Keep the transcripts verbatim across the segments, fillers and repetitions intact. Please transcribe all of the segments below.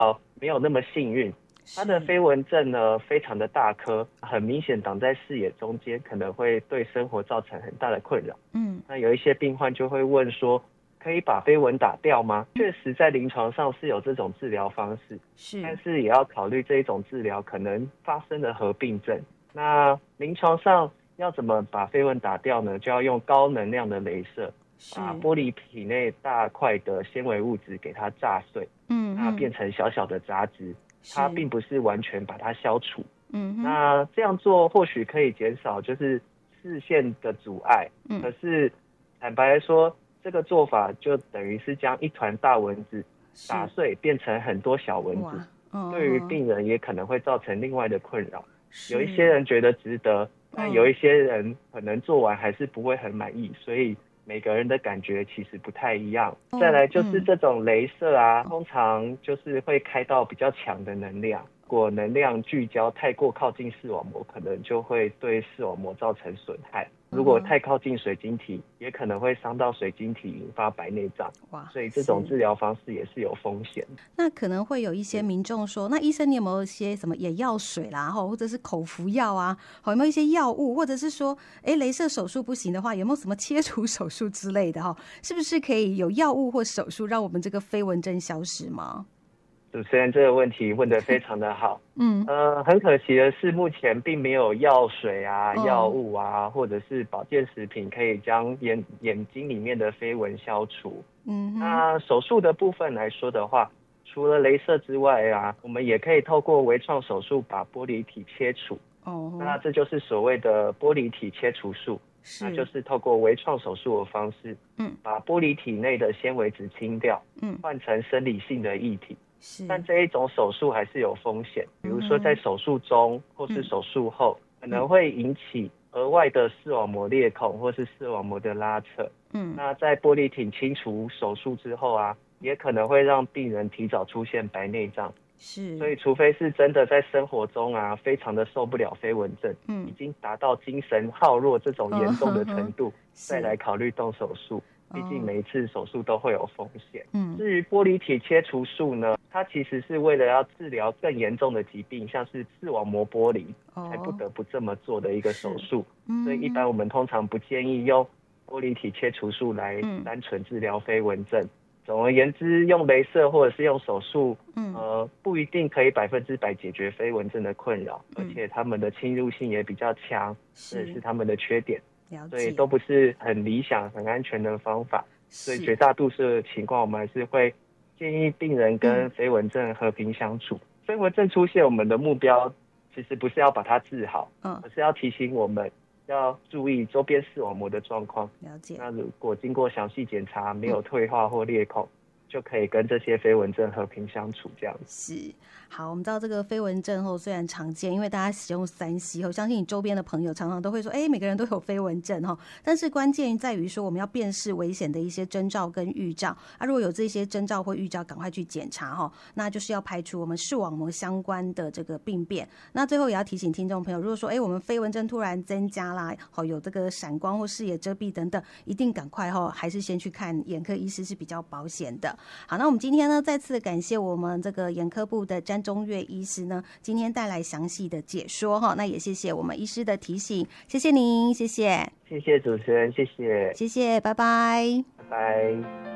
呃没有那么幸运，它的飞蚊症呢非常的大颗，很明显挡在视野中间，可能会对生活造成很大的困扰。嗯，那有一些病患就会问说，可以把飞蚊打掉吗？确实在临床上是有这种治疗方式，是，但是也要考虑这一种治疗可能发生的合并症。那临床上要怎么把飞蚊打掉呢？就要用高能量的雷射，把玻璃体内大块的纤维物质给它炸碎，嗯，那变成小小的杂质，它并不是完全把它消除。嗯，那这样做或许可以减少就是视线的阻碍，嗯，可是坦白来说，这个做法就等于是将一团大蚊子打碎变成很多小蚊子，嗯，对于病人也可能会造成另外的困扰。有一些人觉得值得，但有一些人可能做完还是不会很满意，所以每个人的感觉其实不太一样。再来就是这种雷射啊，通常就是会开到比较强的能量，如果能量聚焦太过靠近视网膜，可能就会对视网膜造成损害。如果太靠近水晶体，也可能会伤到水晶体，引发白内障。哇，所以这种治疗方式也是有风险。 那可能会有一些民众说，那医生你有没有一些什么眼药水啦，或者是口服药啊，有没有一些药物，或者是说，哎，雷射手术不行的话，有没有什么切除手术之类的哈？是不是可以有药物或手术让我们这个飞蚊症消失吗？ 主持人这个问题问得非常的好，嗯，呃，很可惜的是，目前并没有药水啊、哦、药物啊，或者是保健食品可以将眼眼睛里面的飞蚊消除。嗯，那手术的部分来说的话，除了雷射之外啊，我们也可以透过微创手术把玻璃体切除。哦，那这就是所谓的玻璃体切除术，那就是透过微创手术的方式，嗯，把玻璃体内的纤维质清掉，嗯，换成生理性的液体。但这一种手术还是有风险，比如说在手术中或是手术后，可能会引起额外的视网膜裂孔或是视网膜的拉扯。嗯，那在玻璃体清除手术之后啊，也可能会让病人提早出现白内障。是，所以除非是真的在生活中啊，非常的受不了飞蚊症，嗯，已经达到精神耗弱这种严重的程度，再来考虑动手术。毕竟每一次手术都会有风险。嗯，至于玻璃体切除术呢，它其实是为了要治疗更严重的疾病，像是视网膜剥离，才不得不这么做的一个手术。嗯，所以一般我们通常不建议用玻璃体切除术来单纯治疗飞蚊症。嗯，总而言之，用雷射或者是用手术，嗯，呃，不一定可以百分之百解决飞蚊症的困扰，嗯，而且他们的侵入性也比较强，这也是他们的缺点。所以都不是很理想、很安全的方法，所以绝大多数的情况，我们还是会建议病人跟飞蚊症和平相处。嗯，飞蚊症出现，我们的目标其实不是要把它治好，嗯，而是要提醒我们要注意周边视网膜的状况。了解。那如果经过详细检查没有退化或裂孔，嗯，就可以跟这些飞蚊症和平相处，这样是。好，我们知道这个飞蚊症后虽然常见，因为大家使用三 C 后，相信你周边的朋友常常都会说，哎，每个人都有飞蚊症哈。但是关键在于说，我们要辨识危险的一些征兆跟预兆啊。如果有这些征兆或预兆，赶快去检查哈。那就是要排除我们视网膜相关的这个病变。那最后也要提醒听众朋友，如果说，哎，我们飞蚊症突然增加啦，好有这个闪光或视野遮蔽等等，一定赶快哈，还是先去看眼科医师是比较保险的。好，那我们今天呢，再次感谢我们这个眼科部的詹中岳医师呢，今天带来详细的解说哈。那也谢谢我们医师的提醒，谢谢您，谢谢， 谢谢主持人，谢谢， 谢谢，拜拜， 拜拜。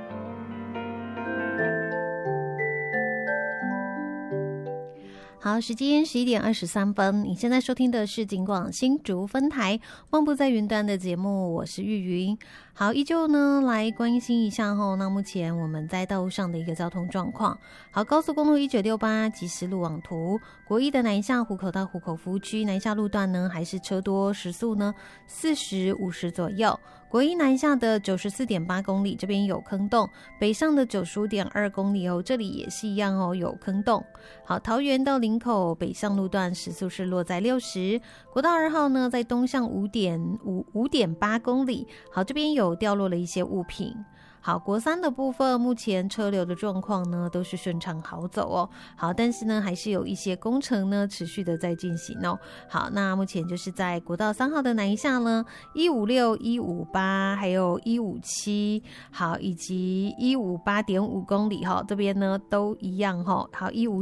好，时间十一点二十三分，你现在收听的是警广新竹分台漫步在云端的节目，我是玉云。好，依旧呢来关心一下后，那目前我们在道路上的一个交通状况。好，高速公路一九六八即时路网图，国一的南下湖口到湖口服务区南下路段呢，还是车多，时速呢四十五十左右。国一南下的九十四点八公里，这边有坑洞；北上的九十五点二公里哦，这里也是一样哦，有坑洞。好，桃园到林口北上路段时速是落在六十。国道二号呢，在东向五点五五点八公里。好，这边有掉落了一些物品。好，国三的部分目前车流的状况呢都是顺畅好走哦。好，但是呢还是有一些工程呢持续的在进行哦。好，那目前就是在国道三号的南下呢，一五六、一五八还有一五七，好，以及一五八点五公里哈，这边呢都一样哈。好，一五